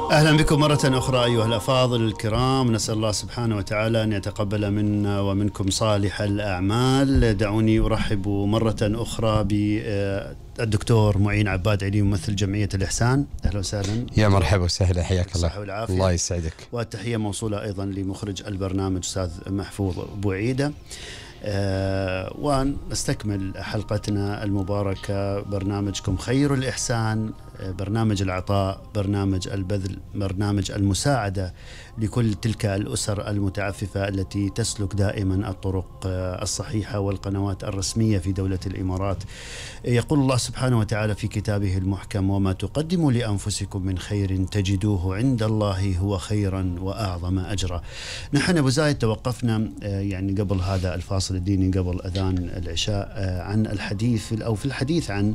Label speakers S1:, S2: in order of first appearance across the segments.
S1: أهلا بكم مرة أخرى أيها الأفاضل الكرام. نسأل الله سبحانه وتعالى أن يتقبل منا ومنكم صالح الأعمال. دعوني أرحب مرة أخرى بالدكتور معين عباد علي ممثل جمعية الإحسان. أهلا وسهلا.
S2: يا مرحبا وسهلا، حياك الله. الله يسعدك.
S1: والتحية موصولة أيضا لمخرج البرنامج أستاذ محفوظ بوعيدة. ونستكمل حلقتنا المباركة، برنامجكم خير الإحسان، برنامج العطاء، برنامج البذل، برنامج المساعدة لكل تلك الأسر المتعففة التي تسلك دائما الطرق الصحيحة والقنوات الرسمية في دولة الإمارات. يقول الله سبحانه وتعالى في كتابه المحكم: وما تقدموا لأنفسكم من خير تجدوه عند الله هو خيرا وأعظم أجرا. نحن أبو زايد توقفنا يعني قبل هذا الفاصل الديني، قبل أذان العشاء، عن الحديث أو في الحديث عن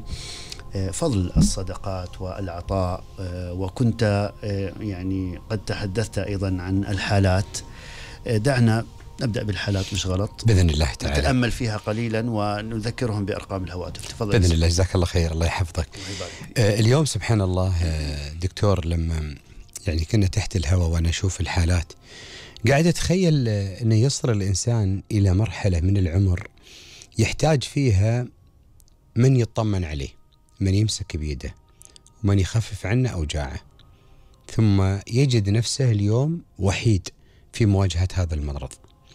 S1: فضل الصدقات والعطاء، وكنت يعني قد تحدثت أيضا عن الحالات. دعنا نبدأ بالحالات مش غلط
S2: بإذن الله تعالى،
S1: نتأمل فيها قليلا ونذكرهم بأرقام الهواتف. تفضل
S2: بإذن الله. جزاك الله خير، الله يحفظك. اليوم سبحان الله دكتور، لما يعني كنا تحت الهواء وأنا أشوف الحالات، قاعد أتخيل أنه يصل الإنسان إلى مرحلة من العمر يحتاج فيها من يطمن عليه، من يمسك بيده، ومن يخفف عنه أوجاعه، ثم يجد نفسه اليوم وحيد في مواجهة هذا المرض.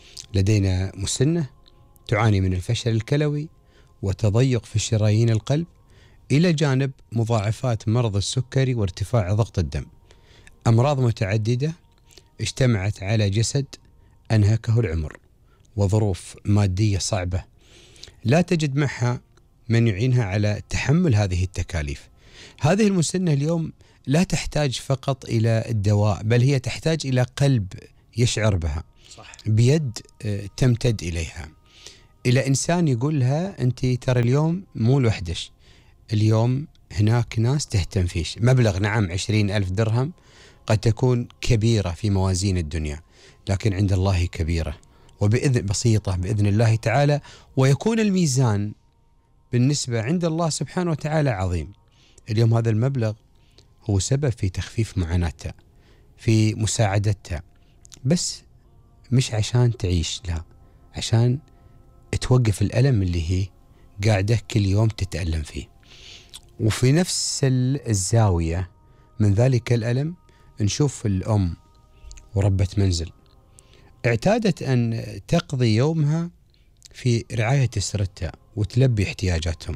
S2: لدينا مسنة تعاني من الفشل الكلوي وتضيق في شرايين القلب، إلى جانب مضاعفات مرض السكري وارتفاع ضغط الدم. أمراض متعددة اجتمعت على جسد أنهكه العمر، وظروف مادية صعبة لا تجد معها من يعينها على تحمل هذه التكاليف. هذه المسنة اليوم لا تحتاج فقط إلى الدواء، بل هي تحتاج إلى قلب يشعر بها، صح. بيد تمتد إليها، إلى إنسان يقول لها أنت ترى اليوم مو لوحدش، اليوم هناك ناس تهتم فيش. مبلغ نعم 20,000 درهم قد تكون كبيرة في موازين الدنيا، لكن عند الله كبيرة وبإذن بسيطة بإذن الله تعالى، ويكون الميزان بالنسبة عند الله سبحانه وتعالى عظيم. اليوم هذا المبلغ هو سبب في تخفيف معاناتها، في مساعدتها، بس مش عشان تعيش، لا، عشان توقف الألم اللي هي قاعدة كل يوم تتألم فيه. وفي نفس الزاوية من ذلك الألم نشوف الأم وربة منزل اعتادت أن تقضي يومها في رعاية أسرتها وتلبي احتياجاتهم.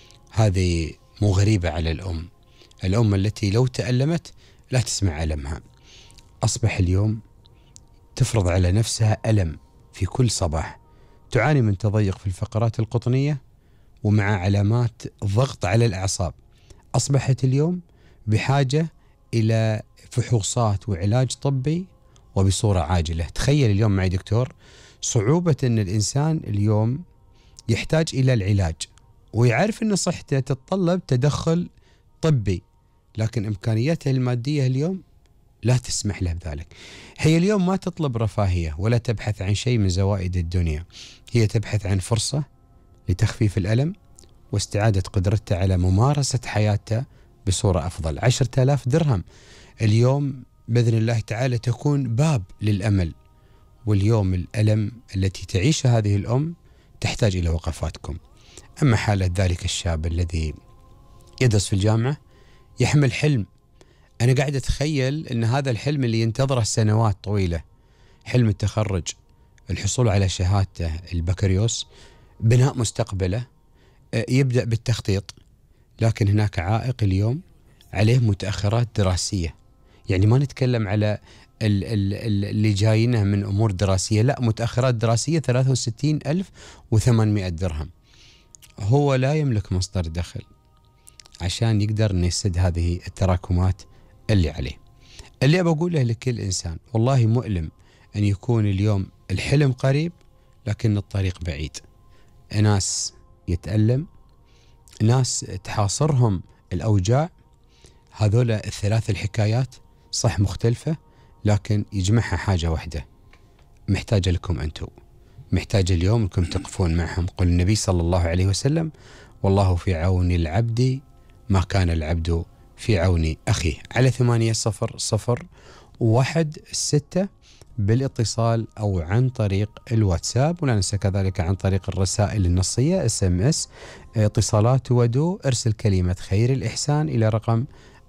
S2: هذه مو غريبة على الأم التي لو تألمت لا تسمع ألمها. أصبح اليوم تفرض على نفسها ألم في كل صباح، تعاني من تضيق في الفقرات القطنية ومع علامات ضغط على الأعصاب. أصبحت اليوم بحاجة إلى فحوصات وعلاج طبي وبصورة عاجلة. تخيل اليوم معي دكتور صعوبة أن الإنسان اليوم يحتاج إلى العلاج ويعرف أن صحته تتطلب تدخل طبي، لكن إمكانياته المادية اليوم لا تسمح له بذلك. هي اليوم ما تطلب رفاهية ولا تبحث عن شيء من زوائد الدنيا، هي تبحث عن فرصة لتخفيف الألم واستعادة قدرتها على ممارسة حياتها بصورة أفضل. 10,000 درهم اليوم بإذن الله تعالى تكون باب للأمل. واليوم الألم التي تعيشها هذه الأم تحتاج إلى وقفاتكم. أما حالة ذلك الشاب الذي يدرس في الجامعة يحمل حلم، أنا قاعد أتخيل أن هذا الحلم اللي ينتظره سنوات طويلة، حلم التخرج، الحصول على شهادته البكالوريوس، بناء مستقبله، يبدأ بالتخطيط، لكن هناك عائق اليوم عليه متأخرات دراسية. يعني ما نتكلم على اللي جايينه من أمور دراسية، لا، متأخرات دراسية 63,800 درهم. هو لا يملك مصدر دخل عشان يقدر أن يسد هذه التراكمات اللي عليه. اللي أبى أقوله لكل إنسان، والله مؤلم أن يكون اليوم الحلم قريب لكن الطريق بعيد. ناس يتألم، ناس تحاصرهم الأوجاع. هذول الثلاث الحكايات صح مختلفة، لكن يجمعها حاجة واحدة، محتاجة لكم أنتم، محتاجة اليوم أنكم تقفون معهم. قل النبي صلى الله عليه وسلم: والله في عون العبد ما كان العبد في عون أخيه على 800-001-6 بالاتصال أو عن طريق الواتساب، ولا ننسى كذلك عن طريق الرسائل النصية SMS. اتصالات ودو ارسل كلمة خير الإحسان إلى رقم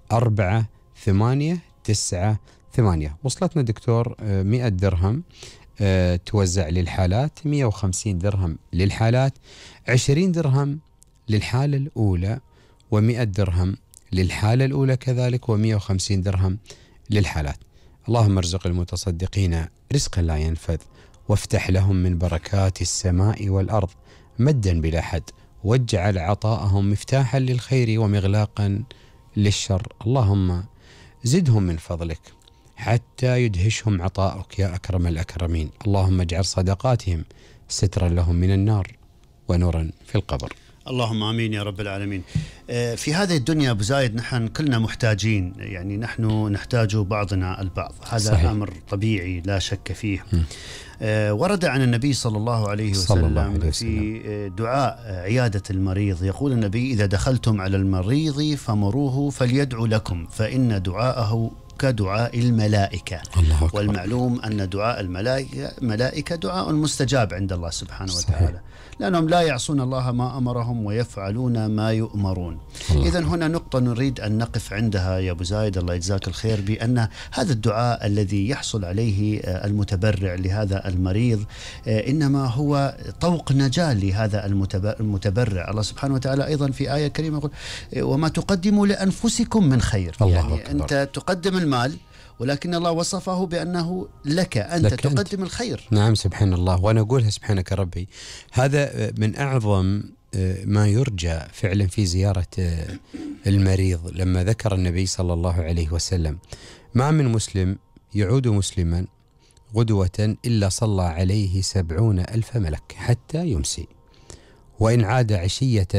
S2: 4898. وصلتنا دكتور 100 درهم توزع للحالات، 150 درهم للحالات، 20 درهم للحالة الأولى، و100 درهم للحالة الأولى كذلك، و150 درهم للحالات. اللهم ارزق المتصدقين رزقا لا ينفذ، وافتح لهم من بركات السماء والأرض مدا بلا حد، واجعل عطاءهم مفتاحا للخير ومغلاقا للشر. اللهم زدهم من فضلك حتى يدهشهم عطاؤك يا أكرم الأكرمين. اللهم اجعل صدقاتهم سترا لهم من النار ونورا في القبر.
S1: اللهم آمين يا رب العالمين. في هذه الدنيا أبو زايد نحن كلنا محتاجين، يعني نحن نحتاج بعضنا البعض، هذا صحيح. أمر طبيعي لا شك فيه. ورد عن النبي صلى الله عليه وسلم في دعاء عيادة المريض، يقول النبي: إذا دخلتم على المريض فمروه فليدعو لكم فإن دعاءه كدعاء الملائكة. والمعلوم أن دعاء الملائكة دعاء مستجاب عند الله سبحانه وتعالى، لأنهم لا يعصون الله ما أمرهم ويفعلون ما يؤمرون. إذن هنا نقطة نريد أن نقف عندها يا أبو زايد، الله يجزاك الخير، بأن هذا الدعاء الذي يحصل عليه المتبرع لهذا المريض إنما هو طوق نجاة لهذا المتبرع. الله سبحانه وتعالى أيضا في آية كريمة يقول: وما تقدموا لأنفسكم من خير. يعني أنت تقدم المال، ولكن الله وصفه بأنه لك أنت تقدم الخير.
S2: نعم سبحان الله، وأنا أقولها سبحانك ربي. هذا من أعظم ما يرجى فعلا في زيارة المريض، لما ذكر النبي صلى الله عليه وسلم: ما من مسلم يعود مسلما غدوة إلا صلى عليه 70,000 ملك حتى يمسي، وإن عاد عشية